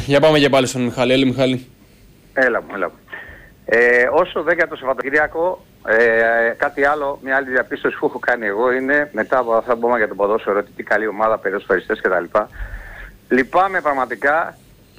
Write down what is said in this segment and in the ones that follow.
Για πάμε και πάλι στον Μιχάλη. Έλα, Μιχάλη. Έλα μου. Όσο δεν για το Σαββατοκύριακο, κάτι άλλο, μια άλλη διαπίστωση που έχω κάνει εγώ είναι, μετά από αυτά που πούμε για το ποδόσφαιρο, ότι τι καλή ομάδα, ποδοσφαιριστές κτλ. Λυπάμαι πραγματικά,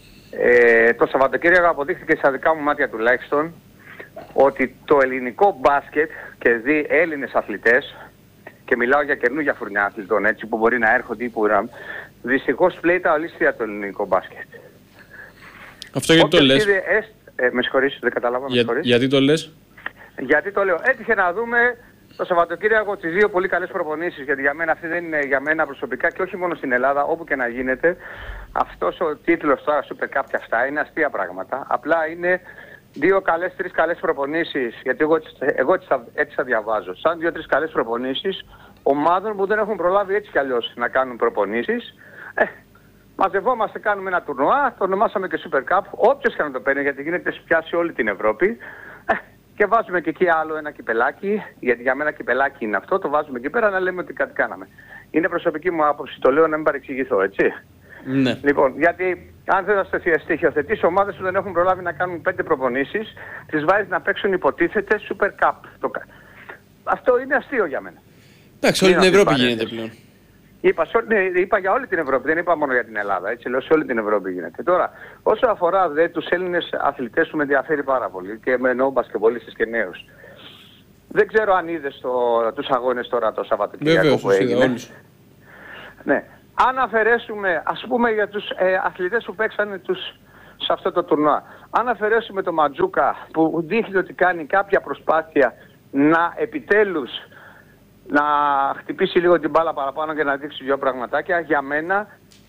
το Σαββατοκύριακο αποδείχθηκε στα δικά μου μάτια τουλάχιστον, ότι το ελληνικό μπάσκετ και δει Έλληνες αθλητές, και μιλάω για καινούργια φουρνιά αθλητών, έτσι, που μπορεί να έρχονται ή που να... Δυστυχώς πλέει τα ολίσθια το ελληνικό μπάσκετ. Αυτό γιατί το λες? Με συγχωρείς, δεν καταλάβα, Γιατί το λες? Γιατί το λέω. Έτυχε να δούμε το Σαββατοκύριακο τις δύο πολύ καλές προπονήσεις, γιατί για μένα αυτή δεν είναι για μένα προσωπικά και όχι μόνο στην Ελλάδα, όπου και να γίνεται. Αυτός ο τίτλος τώρα, Super Cup και αυτά, είναι αστεία πράγματα. Απλά είναι τρεις καλές προπονήσεις, γιατί εγώ έτσι θα διαβάζω. Σαν 2-3 καλές προπονήσεις ομάδων που δεν έχουν προλάβει έτσι κι αλλιώς να κάνουν προπονήσεις. Μαζευόμαστε, κάνουμε ένα τουρνουά, το ονομάσαμε και Super Cup, όποιος και να το παίρνει, γιατί γίνεται πια σε όλη την Ευρώπη. Και βάζουμε και εκεί άλλο ένα κυπελάκι, γιατί για μένα κυπελάκι είναι αυτό, το βάζουμε εκεί πέρα να λέμε ότι κάτι κάναμε. Είναι προσωπική μου άποψη, το λέω να μην παρεξηγηθώ, έτσι. Ναι. Λοιπόν, γιατί αν δεν θα στοιχειοθετείς ομάδες που δεν έχουν προλάβει να κάνουν 5 προπονήσεις, τις βάζεις να παίξουν υποτίθεται Super Cup. Αυτό είναι αστείο για μένα. Εντάξει, όλη την Ευρώπη γίνεται πλέον. Είπα για όλη την Ευρώπη, δεν είπα μόνο για την Ελλάδα, έτσι, λέω σε όλη την Ευρώπη γίνεται. Τώρα, όσο αφορά τους Έλληνες αθλητές που με ενδιαφέρει πάρα πολύ και με εννοώ μπασκετμπολίστες και νέους. Δεν ξέρω αν είδες τους αγώνες τώρα το Σαββατοκύριακο που έγινε. Όλους. Ναι. Αν αφαιρέσουμε, ας πούμε για τους αθλητές που παίξανε σε αυτό το τουρνουά, αν αφαιρέσουμε το Ματζούκα που δείχνει ότι κάνει κάποια προσπάθεια να επιτέλους να χτυπήσει λίγο την μπάλα παραπάνω και να δείξει δύο πραγματάκια, για μένα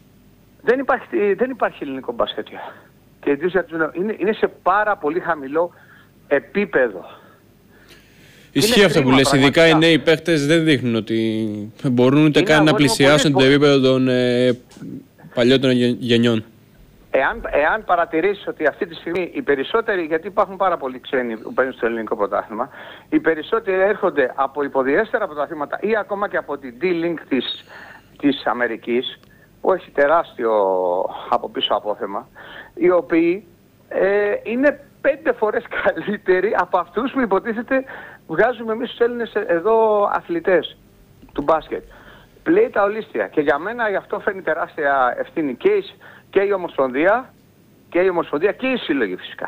δεν υπάρχει ελληνικό μπάσκετ. Και είναι σε πάρα πολύ χαμηλό επίπεδο. Ισχύει αυτό που λες, ειδικά οι νέοι παίχτες δεν δείχνουν ότι μπορούν ούτε καν να πλησιάσουν το επίπεδο των παλιότερων γενιών. Εάν παρατηρήσεις ότι αυτή τη στιγμή οι περισσότεροι, γιατί υπάρχουν πάρα πολλοί ξένοι που παίρνουν στο ελληνικό πρωτάθλημα, οι περισσότεροι έρχονται από υποδιέστερα πρωταθλήματα ή ακόμα και από την D-Link της Αμερικής, που έχει τεράστιο από πίσω απόθεμα, οι οποίοι είναι 5 φορές καλύτεροι από αυτούς που υποτίθεται βγάζουμε εμείς τους Έλληνες εδώ αθλητές του μπάσκετ. Πλέει τα ολίσθια και για μένα γι' αυτό φέρνει τεράστια ευθύνη και η Ομοσπονδία και η Σύλλογη φυσικά.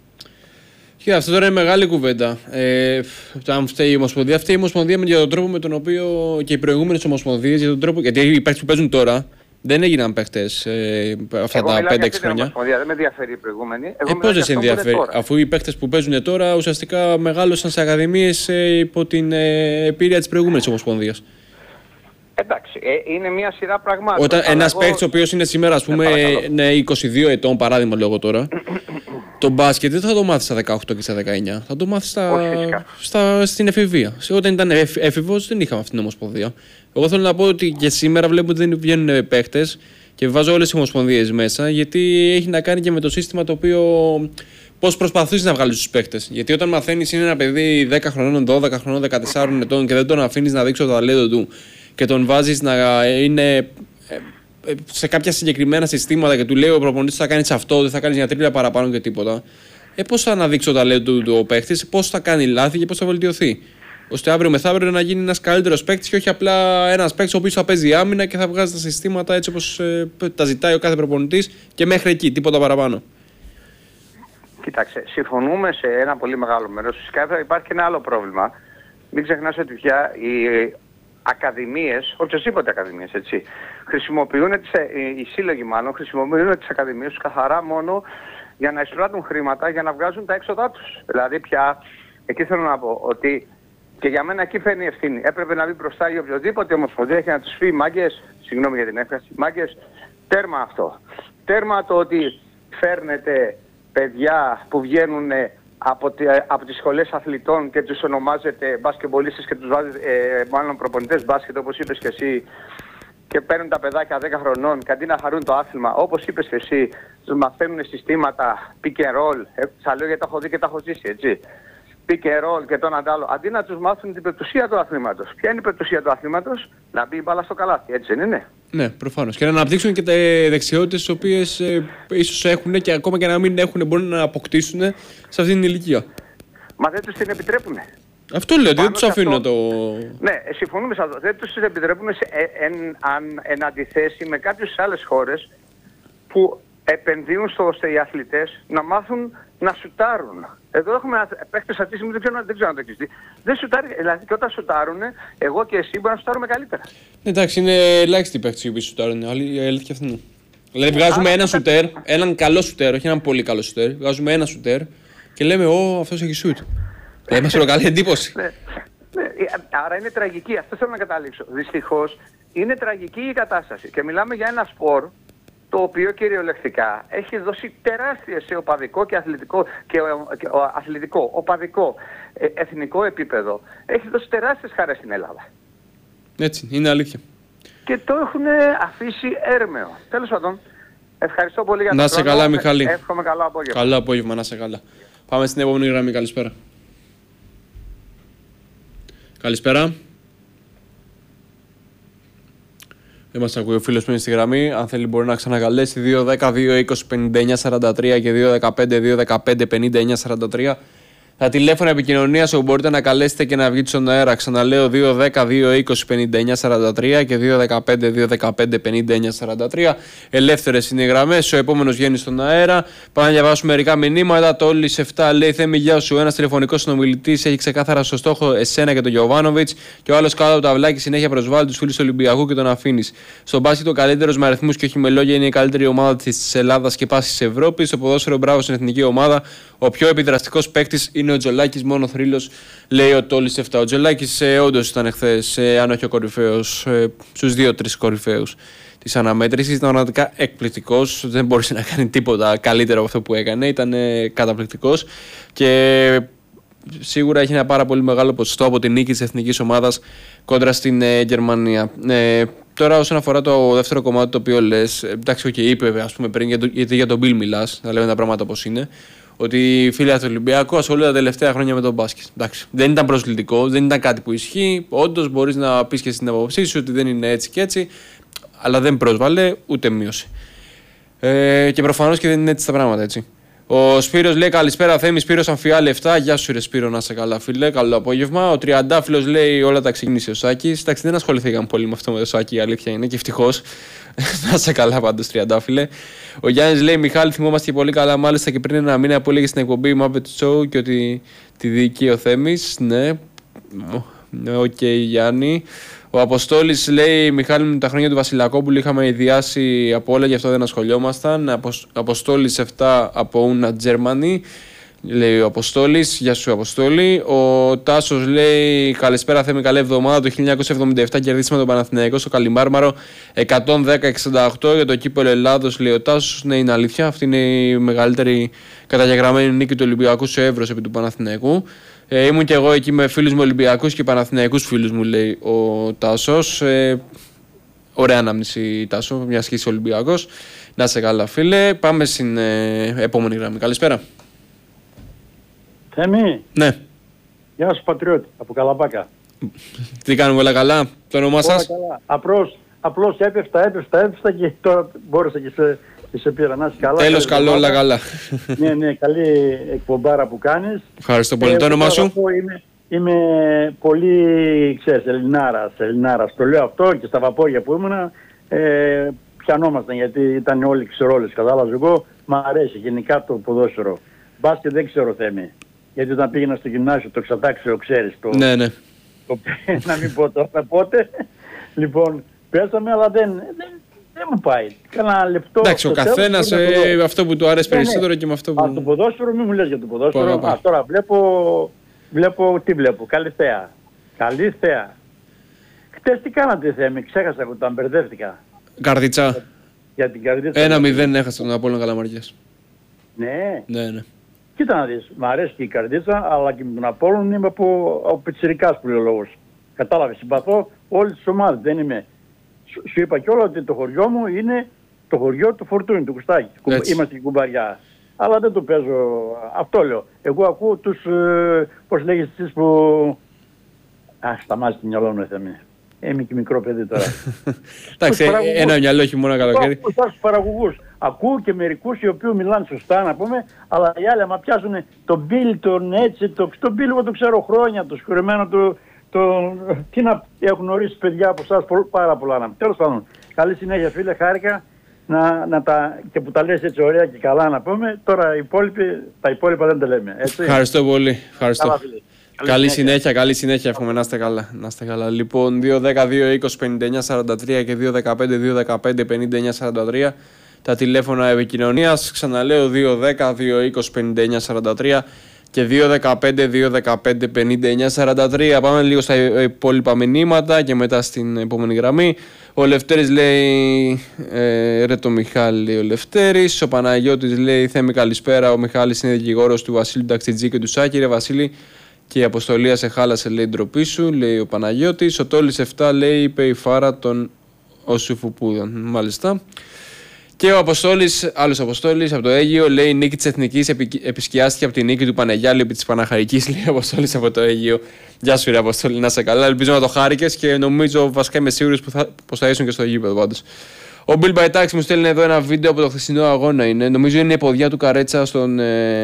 Και αυτό τώρα είναι μεγάλη κουβέντα. Αν φταίει η Ομοσπονδία, φταίει η Ομοσπονδία για τον τρόπο με τον οποίο και οι προηγούμενες Ομοσπονδίες, για τον τρόπο, γιατί οι παίκτες που παίζουν τώρα δεν έγιναν παίκτες αυτά τα 5-6 χρόνια. Δεν με ενδιαφέρει οι προηγούμενοι. Πώς δεν σε ενδιαφέρει, αφού οι παίκτες που παίζουν τώρα ουσιαστικά μεγάλωσαν σε ακαδημίες υπό την επίρρεια της προηγούμενης Ομοσπονδίας. Εντάξει, είναι μια σειρά πραγμάτων. Όταν ένας παίκτης ο οποίος είναι σήμερα, ας πούμε, 22 ετών, παράδειγμα λέω τώρα, το μπάσκετ δεν θα το μάθεις στα 18 και στα 19. Θα το μάθεις στην εφηβεία. Όταν ήταν έφηβος δεν είχαμε αυτή την Ομοσπονδία. Εγώ θέλω να πω ότι και σήμερα βλέπω ότι δεν βγαίνουν παίκτες και βάζω όλες τις Ομοσπονδίες μέσα, γιατί έχει να κάνει και με το σύστημα το οποίο. Πώς προσπαθείς να βγάλεις τους παίκτες. Γιατί όταν μαθαίνεις είναι ένα παιδί 10 χρονών, 12 χρονών, 14 ετών και δεν τον αφήνεις να δείξει το ταλέντο του και τον βάζεις να είναι σε κάποια συγκεκριμένα συστήματα και του λέει ο προπονητής θα κάνεις αυτό, δεν θα κάνεις μια τρίπλα παραπάνω και τίποτα. Πώς θα αναδείξει το ταλέντο του ο παίκτης, πώς θα κάνει λάθη και πώς θα βελτιωθεί. Ώστε αύριο μεθαύριο να γίνει ένας καλύτερος παίκτης και όχι απλά ένας παίκτης ο οποίος θα παίζει άμυνα και θα βγάζει τα συστήματα έτσι όπως τα ζητάει ο κάθε προπονητής και μέχρι εκεί, τίποτα παραπάνω. Κοίταξε, συμφωνούμε σε ένα πολύ μεγάλο μέρος. Φυσικά υπάρχει και ένα άλλο πρόβλημα. Μην ξεχνάς ότι πια οι ακαδημίες, οποιοσδήποτε ακαδημίες, έτσι, οι σύλλογοι μάλλον χρησιμοποιούν τις ακαδημίες τους καθαρά μόνο για να εισπράττουν χρήματα για να βγάζουν τα έξοδά τους. Δηλαδή πια, εκεί θέλω να πω ότι και για μένα εκεί φέρνει η ευθύνη. Έπρεπε να μπει μπροστά ή οποιοδήποτε Ομοσπονδία και να τους πει μάγκες, συγγνώμη για την έκφραση, μάγκες, τέρμα αυτό. Τέρμα το ότι φέρνετε παιδιά που βγαίνουν από τις σχολές αθλητών και τους ονομάζετε μπασκετμπολίστες και τους βάζετε μάλλον προπονητές μπάσκετ όπως είπες και εσύ και παίρνουν τα παιδάκια 10 χρονών και αντί να χαρούν το άθλημα όπως είπες και εσύ τους μαθαίνουν συστήματα pick and roll, θα λέω γιατί τα έχω δει και τα έχω ζήσει, έτσι. Pick and roll και τον αντάλλο, αντί να τους μάθουν την πετουσία του αθλήματος. Ποια είναι η πετουσία του αθλήματος? Να μπει η μπάλα στο καλάθι, έτσι δεν είναι? Ναι, προφανώς. Και να αναπτύξουν και τα δεξιότητες τις οποίες ίσως έχουν και ακόμα και να μην έχουν, μπορούν να αποκτήσουν σε αυτήν την ηλικία. Μα δεν τους την επιτρέπουν. Αυτό λέω, ότι δεν τους αφήνουν το... Ναι, συμφωνούμε σε αυτό. Δεν τους επιτρέπουν εν αντιθέσει με κάποιες άλλες χώρες που επενδύουν ώστε οι αθλητές να μάθουν να σουτάρουν. Εδώ έχουμε παίχτες αυτή τη στιγμή, δεν ξέρω αν το έχεις δει. Δεν σουτάρει, δηλαδή και όταν σουτάρουν, εγώ και εσύ μπορούμε να σουτάρουμε καλύτερα. Εντάξει, είναι ελάχιστοι οι παίχτες οι οποίοι σουτάρουν. Η αλήθεια αυτή είναι. Δηλαδή βγάζουμε ένα σουτέρ, έναν καλό σουτέρ, όχι έναν πολύ καλό σουτέρ. Βγάζουμε ένα σουτέρ και λέμε, αυτός έχει σουτ. Δηλαδή μας προκαλεί εντύπωση. Ναι, άρα είναι τραγική, αυτό θέλω να καταλήξω. Δυστυχώς είναι τραγική η κατάσταση και μιλάμε για ένα σπορ το οποίο κυριολεκτικά έχει δώσει τεράστιες σε οπαδικό και αθλητικό, οπαδικό, εθνικό επίπεδο. Έχει δώσει τεράστιες χαρές στην Ελλάδα. Έτσι, είναι αλήθεια. Και το έχουν αφήσει έρμεο. Τέλος πάντων, ευχαριστώ πολύ για την Να σε καλά, Μιχάλη. Εύχομαι καλό απόγευμα. Καλό απόγευμα, να σε καλά. Πάμε στην επόμενη γραμμή. Καλησπέρα. Καλησπέρα. Δεν μας ακούει ο φίλος που είναι στη γραμμή. Αν θέλει μπορεί να ξανακαλέσει 2-10-2-20-59-43 και 2-15-2-15-59-43. Τα τηλέφωνα επικοινωνίας όπου μπορείτε να καλέσετε και να βγείτε στον αέρα. Ξαναλέω 2-10-2-20-59-43 και 2-15-2-15-59-43. Ελεύθερες είναι οι γραμμές. Ο επόμενος βγαίνει στον αέρα. Πάμε να διαβάσουμε μερικά μηνύματα. Το όλοι σε 7 λέει: Θέμη, γεια σου. Ένας τηλεφωνικός συνομιλητής έχει ξεκάθαρα στο στόχο εσένα και τον Γιοβάνοβιτς. Και ο άλλος κάτω από το αυλάκι συνέχεια προσβάλλει τους φίλους του Ολυμπιακού και τον αφήνει. Στον μπάσκετ ο καλύτερος με αριθμούς και όχι με λόγια είναι η καλύτερη ομάδα της Ελλάδας και πάσης της Ευρώπης. Στο ποδόσφαιρο μπράβο στην εθνική ομάδα. Ο πιο επιδραστικός παίκτης είναι ο Τζολάκης, μόνο θρύλος, λέει ο Τόλης 7. Ο Τζολάκης όντως ήταν χθες, αν όχι ο κορυφαίος, στους 2-3 κορυφαίους της αναμέτρησης. Ήταν πραγματικά εκπληκτικός. Δεν μπορούσε να κάνει τίποτα καλύτερο από αυτό που έκανε. Ήταν καταπληκτικός και σίγουρα έχει ένα πάρα πολύ μεγάλο ποσοστό από την νίκη της εθνικής ομάδας κόντρα στην Γερμανία. Τώρα, όσον αφορά το δεύτερο κομμάτι το οποίο λες, εντάξει, είπε ας πούμε πριν, γιατί για τον Μπιλ μιλάς, να λέμε τα πράγματα όπως είναι. Ότι οι φίλοι του Ολυμπιακού ασχολούνται τα τελευταία χρόνια με τον μπάσκετ. Εντάξει, δεν ήταν προσβλητικό, δεν ήταν κάτι που ισχύει. Όντως μπορείς να πεις και στην άποψή σου ότι δεν είναι έτσι και έτσι, αλλά δεν πρόσβαλε ούτε μείωση. Και προφανώς και δεν είναι έτσι τα πράγματα, έτσι. Ο Σπύρος λέει: Καλησπέρα, Θέμη. Σπύρος Αμφιάλη 7. Γεια σου, ρε Σπύρο, να σε καλά, φίλε. Καλό απόγευμα. Ο Τριαντάφυλλος λέει: Όλα τα ξεκίνησε ο Σάκης. Εντάξει, δεν ασχοληθήκαμε πολύ με αυτό με το Σάκη, η αλήθεια είναι και ευτυχώς. Να σε καλά, πάντως, Τριαντάφυλλε. Ο Γιάννης λέει: Μιχάλη, θυμόμαστε και πολύ καλά, μάλιστα και πριν ένα μήνα που έλεγε στην εκπομπή Muppet Show και ότι τη διοικεί ο Θέμης. Ναι. Οκ, Γιάννη. Ο Αποστόλης λέει: Μιχάλη, μου τα χρόνια του Βασιλακόπουλου είχαμε ιδιάσει από όλα, γι' αυτό δεν ασχολιόμασταν. Αποστόλης 7 από Una Germany, λέει ο Αποστόλης. Γεια σου, Αποστόλη. Ο Τάσος λέει: Καλησπέρα, Θέμη, καλή εβδομάδα. Το 1977 κερδίσαμε τον Παναθηναϊκό στο Καλιμάρμαρο 110-68 για το κύπελλο Ελλάδος, λέει ο Τάσος. Ναι, είναι αλήθεια. Αυτή είναι η μεγαλύτερη καταγεγραμμένη νίκη του Ολυμπιακού σε Εύρος επί του Παναθηναϊκού. Ήμουν και εγώ εκεί με φίλους μου Ολυμπιακούς και Παναθηναϊκούς φίλους μου, λέει ο Τάσος. Ωραία ανάμνηση, Τάσο, μια σχέση Ολυμπιακός. Να σε καλά, φίλε. Πάμε στην επόμενη γραμμή. Καλησπέρα. Θέμη. Ναι. Γεια σου, Πατριώτη, από Καλαμπάκα. Τι κάνουμε, όλα καλά, το όνομά σας? Απλώς έπεφτα και τώρα μπόρεσα και σε πήρα. Να είσαι καλά. Τέλος, καλό, όλα καλά. Ναι, καλή εκπομπάρα που κάνεις. Ευχαριστώ πολύ. Το όνομά σου? Είμαι πολύ, ξέρεις, Ελληνάρας. Το λέω αυτό και στα βαπόρια που ήμουνα πιανόμασταν γιατί ήταν όλοι ξερόλες. Κατάλαβες, εγώ μ' αρέσει γενικά το ποδόσφαιρο. Μπάσκετ δεν ξέρω, Θέμη. Γιατί όταν πήγαινα στο γυμνάσιο το εξατάξιο, ξέρεις. Ναι. Να μην πω τώρα πότε. Λοιπόν, πέσαμε, αλλά δεν μου πάει. Κάνα λεπτό. Εντάξει, ο καθένας αυτό που του αρέσει περισσότερο και με αυτό που... Το ποδόσφαιρο, μην μου λες για το ποδόσφαιρο. Τώρα βλέπω, τι βλέπω, καλή θέα. Χτες τι κάνατε, Θέμη, ξέχασα που τα μπερδεύτηκα. Καρδίτσα. Για την Καρδίτσα. 1-0 έχασε τον Απόλλωνα Καλαμαρκιάς. Ναι. Κοίτα να δεις, μ' αρέσει και η Καρδίτσα, αλλά και με τον Απόλλωνα είμαι από πιτσιρικάς που λέει ο λόγος. Κατάλαβες, συμπαθώ όλες τις ομάδες, δεν είμαι. Σου είπα κιόλας ότι το χωριό μου είναι το χωριό του Φορτούνη, του Κουστάκη. Είμαστε και κουμπαριά. Αλλά δεν το παίζω, αυτό λέω. Εγώ ακούω τους, πώς λέγεις εσείς που... σταμάζει την μυαλό μου, Θέμη. Είμαι και μικρό παιδί τώρα. Εντάξει, ένα μυαλό έχει μόνο καλοκαίρι. Στους παραγωγούς. Ακούω και μερικούς οι οποίοι μιλάνε σωστά να πούμε, αλλά οι άλλοι άμα πιάσουν τον Μπίλ, τον έτσι, τον Μπίλ εγώ το ξέρω χρόνια, το σκουρεμένο του. Τι να έχουν ορίσει παιδιά από εσάς πάρα πολλά να πει. Τέλος πάντων, καλή συνέχεια φίλε, χάρηκα και που τα λες έτσι ωραία και καλά να πούμε. Τώρα τα υπόλοιπα δεν τα λέμε. Έτσι. Ευχαριστώ πολύ. Ευχαριστώ. Καλά, καλή συνέχεια, εύχομαι να είστε καλά. Να είστε καλά. Λοιπόν, 2-10-2-20-59-43 και 2-15-2-15-59-43 τα τηλέφωνα επικοινωνίας. Ξαναλέω 2-10-2-20-59-43 και 2-15-2-15-59-43. Πάμε λίγο στα υπόλοιπα μηνύματα και μετά στην επόμενη γραμμή. Ο Λευτέρης λέει ρε το Μιχάλη, λέει ο Λευτέρης. Ο Παναγιώτης λέει Θέμη καλησπέρα. Ο Μιχάλης είναι δικηγόρος του Βασίλη Ταξιτζή και του Σάκη. Ρε Βασίλη, και η αποστολία σε χάλασε, λέει ντροπή σου, λέει ο Παναγιώτης. Ο Τόλης 7 λέει είπε η φάρα των Οσουφουπούδων. Μάλιστα. Και ο Αποστόλης, άλλος Αποστόλης από το Αίγυο, λέει η νίκη της Εθνικής επισκιάστηκε από τη νίκη του Πανεγιάλη επί της Παναχαϊκής, λέει ο Αποστόλης από το Αίγυο. Γεια σου, ρε Αποστόλη, να είσαι καλά. Ελπίζω να το χάρηκες και νομίζω βασικά είμαι σίγουρος πως θα ήσουν και στο γήπεδο πάντως. Ο Μπιλ Μπαϊτάξ μου στέλνει εδώ ένα βίντεο από το χθεσινό αγώνα. Νομίζω είναι η ποδιά του Καρέτσα στον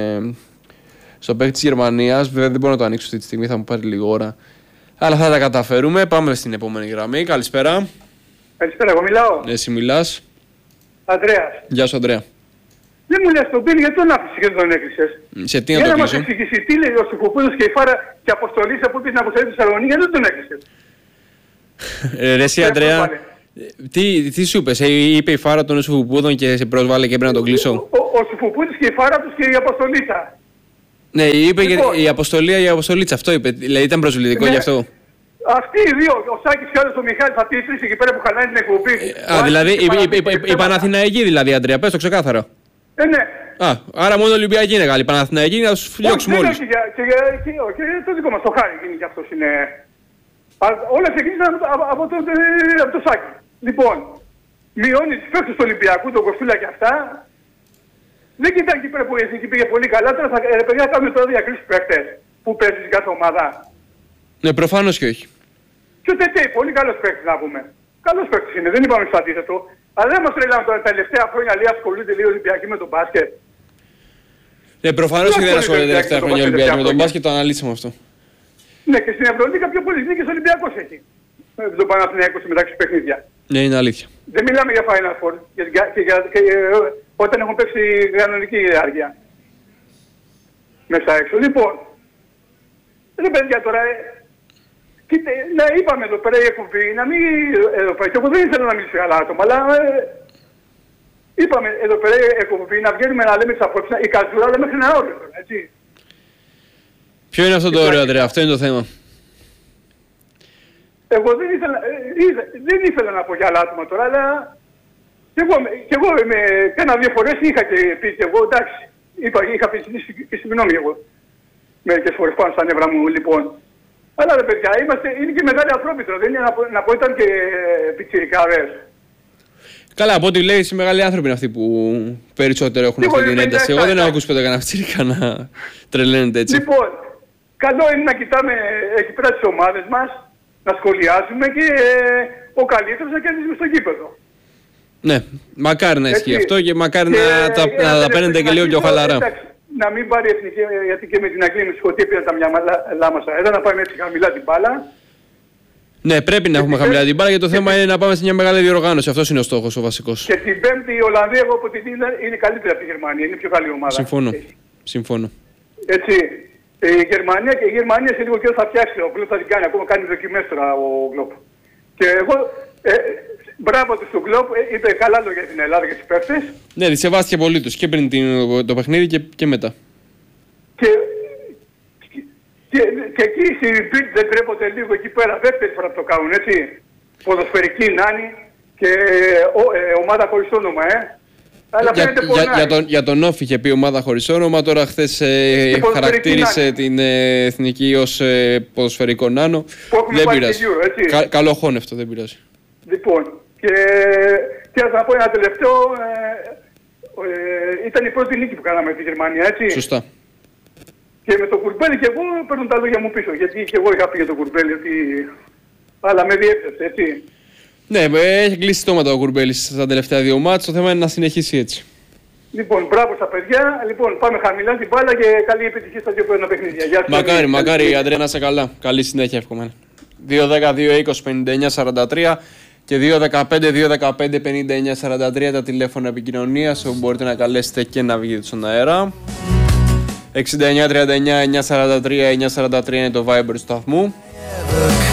παίκτη της Γερμανίας. Βέβαια δεν μπορώ να το ανοίξω αυτή τη στιγμή, θα μου πάρει λίγο ώρα. Αλλά θα τα καταφέρουμε. Πάμε στην επόμενη γραμμή. Καλησπέρα. Καλησπέρα, εγώ μιλάω. Εσύ μιλάς. Αντρέας. Γεια σου, Αντρέα. Δεν μου λες τον Μπίλ, γιατί τον άφησες και δεν τον έκλεισες. Σε τι να το κλείσω. Για να μας εξηγήσει τι λέει ο Σουφοπούδος και η Φάρα και αποστολής από την αποστολή του Θεσσαλονίκη, γιατί δεν τον έκλεισες. Ρε εσύ, Αντρέα, τι σου είπες, είπε η Φάρα των Σουφοπούδων και σε πρόσβαλε και έπρεπε να τον κλείσω. Ο Σουφοπούδης και η Φάρα τους και η αποστολίτσα. Ναι, είπε η αποστολίτσα, αυτό είπε. Δηλαδή ήταν προσβλητικό γι' αυτό. Αυτοί οι δύο, ο Σάκης και ο Μιχάλης, αυτοί οι τρεις εκεί πέρα που χαλάνε την εκπομπή. Δηλαδή η Παναθηναϊκή δηλαδή, Αντρέα, πες το ξεκάθαρα. Ναι. Άρα μόνο Ολυμπιακή είναι καλή. Η Παναθηναϊκή να τους φλιώξουμε όλους. Και το δικό μας το χάρη γίνει κι αυτός είναι. Όλα ξεκίνησαν από το Σάκη. Λοιπόν, μειώνει τις παίκτες του Ολυμπιακού, τον Κοστούλα και αυτά. Δεν κοιτάει εκεί πέρα που η Εθνική πήγε πολύ καλά. Τώρα παιδιά κάνουμε τώρα διακρίσεις παίκτες που παίζει στην κάθε ομάδα. Ναι, προφανώς και όχι. Και ο Τετέι, πολύ καλός παίκτης να πούμε. Καλός παίκτης είναι, δεν είπαμε στο αντίθετο. Αλλά δεν μας τρελάνε τώρα τα τελευταία χρόνια λέει ασχολούνται λίγο Ολυμπιακοί με τον μπάσκετ. Ναι, προφανώς και δεν ασχολούνται τα τελευταία χρόνια Ολυμπιακοί με τον μπάσκετ, το αναλύσαμε αυτό. Ναι, και στην Ευρωλίγα πιο πολλές νίκες Ολυμπιακός έχει. Με τον Παναθηναϊκό μεταξύ παιχνίδια. Ναι, είναι αλήθεια. Δεν μιλάμε για Final Four και όταν έχουν παίξει κανονική διάρκεια. Μέσα έξω. Λοιπόν, ρε παιδιά τώρα, κοίτα, να είπαμε εδώ πέρα η εκπομπή, να μην εδώ πέρα, και εγώ δεν ήθελα να μιλήσω για άλλα άτομα, αλλά είπαμε εδώ πέρα η εκπομπή να βγαίνουμε να λέμε τις απόψεις, η καζούρα, αλλά μέχρι ένα όριο, έτσι. Ποιο είναι αυτό το όριο, Αντρέα, αυτό είναι το θέμα. Εγώ δεν ήθελα να πω για άλλα άτομα τώρα, αλλά και εγώ με κάνα δύο φορές είχα και πει και εγώ, εντάξει, είχα πει και συγγνώμη εγώ. Μερικές φορές πάνω στα νεύρα μου, λοιπόν. Αλλά ρε παιδιά, είναι και μεγάλοι ανθρώποι τώρα, δεν είναι να πω ήταν και πιτσιρικάδες. Καλά, από ό,τι λέει, οι μεγάλοι άνθρωποι είναι αυτοί που περισσότερο έχουν αυτή την ένταση. Εγώ δεν έχω ακούσει ποτέ κανένα πιτσιρικά να τρελαίνεται έτσι. Λοιπόν, καλό είναι να κοιτάμε εκεί πέρα τις ομάδες μας, να σχολιάζουμε και ο καλύτερος να κερδίζουμε στο γήπεδο. Ναι, μακάρι να ισχύει αυτό και μακάρι να τα παίρνετε και λίγο πιο χαλαρά. Να μην πάρει εθνική, γιατί και με την Αγγλία με σηκωτή πήρε τα μυαλά μας αέρα, να πάμε έτσι χαμηλά την μπάλα. Ναι, πρέπει να έχουμε χαμηλά την μπάλα, γιατί το θέμα είναι να πάμε σε μια μεγάλη διοργάνωση. Αυτός είναι ο στόχος, ο βασικός. Και την Πέμπτη η Ολλανδία, εγώ από την είδα, είναι καλύτερη από τη Γερμανία, είναι πιο καλή ομάδα. Συμφωνώ. Έτσι. Η Γερμανία σε λίγο καιρό θα φτιάξει, ο Γκλόπ θα την κάνει, ακόμα κάνει δοκιμές τώρα ο Γκλόπ. Και εγώ, μπράβο του στον Γκλόπ, είπε καλά λόγια για την Ελλάδα και τις παίκτες. Ναι, τη σεβάστηκε πολύ τους και πριν το παιχνίδι και μετά. Και εκεί οι Μπιλ δεν τρέπονται λίγο εκεί πέρα, δεύτερη φορά που το κάνουν, έτσι. Ποδοσφαιρική νάνη και ομάδα χωρίς όνομα, Αλλά για τον Όφη είχε πει ομάδα χωρίς όνομα, τώρα χθες χαρακτήρισε την εθνική ως ποδοσφαιρικό νάνο. Δεν πειράζει. Καλό χώνευτο, δεν πειράζει. Λοιπόν, και θα πω ένα τελευταίο, ήταν η πρώτη νίκη που κάναμε τη Γερμανία, έτσι. Σωστά. Και με τον Κουρμπέλη και εγώ παίρνουν τα λόγια μου πίσω, γιατί και εγώ είχα πει για τον Κουρμπέλη ότι Αλλά με διέψευσε, έτσι. Ναι, έχει κλείσει στόματα ο Κουρμπέλης στα τελευταία 2 μάτς. Το θέμα είναι να συνεχίσει έτσι. Λοιπόν, μπράβο στα παιδιά. Λοιπόν, πάμε χαμηλά την μπάλα και καλή επιτυχία στα 2 πρώτα παιχνίδια. Γεια σας. Μακάρι, Αντρέα, να είσαι καλά. Καλή συνέχεια, εύχομαι. 2-10-2-20-59-43 και 2-15-2-15-59-43 τα τηλέφωνα επικοινωνίας όπου μπορείτε να καλέσετε και να βγείτε στον αέρα. 69-39-943-943 είναι το Viber του σταθμού.